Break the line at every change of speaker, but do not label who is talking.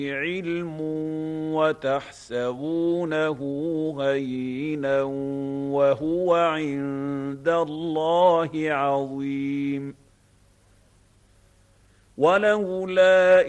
علم وتحسبونه هينا وهو عند الله عظيم ولولا